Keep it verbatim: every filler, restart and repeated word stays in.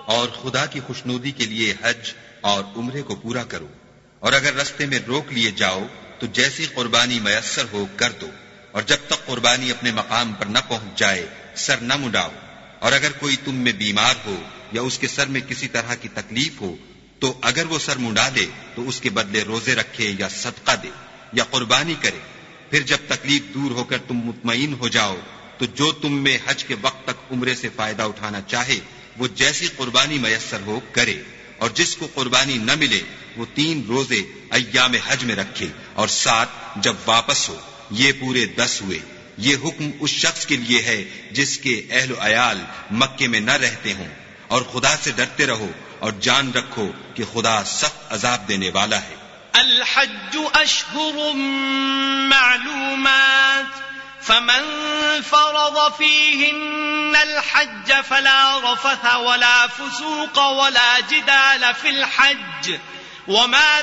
اور خدا کی خوشنودی کے لیے حج اور عمرے کو پورا کرو، اور اگر رستے میں روک لیے جاؤ تو جیسی قربانی میسر ہو کر دو، اور جب تک قربانی اپنے مقام پر نہ پہنچ جائے سر نہ مڈاؤ، اور اگر کوئی تم میں بیمار ہو یا اس کے سر میں کسی طرح کی تکلیف ہو تو اگر وہ سر منڈا دے تو اس کے بدلے روزے رکھے یا صدقہ دے یا قربانی کرے، پھر جب تکلیف دور ہو کر تم مطمئن ہو جاؤ تو جو تم میں حج کے وقت تک عمرے سے فائدہ اٹھانا چاہے وہ جیسی قربانی میسر ہو کرے، اور جس کو قربانی نہ ملے وہ تین روزے ایام حج میں رکھے، اور سات جب واپس ہو، یہ پورے دس ہوئے۔ یہ حکم اس شخص کے لیے ہے جس کے اہل و عیال مکے میں نہ رہتے ہوں، اور خدا سے ڈرتے رہو اور جان رکھو کہ خدا سخت عذاب دینے والا ہے۔ الحج اشہر معلومات فمن فرض فيهن الحج فلا رفث ولا فسوق ولا جدال في الحج وما